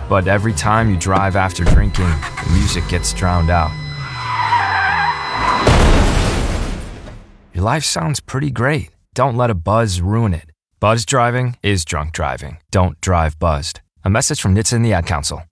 But every time you drive after drinking, the music gets drowned out. Your life sounds pretty great. Don't let a buzz ruin it. Buzz driving is drunk driving. Don't drive buzzed. A message from NHTSA and the Ad Council.